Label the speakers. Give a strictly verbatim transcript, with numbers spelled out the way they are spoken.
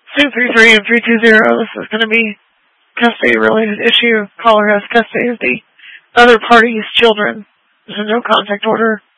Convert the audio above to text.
Speaker 1: two three three and three two zero, this is going to be custody-related issue. Caller has custody of the other party's children. There's a no-contact order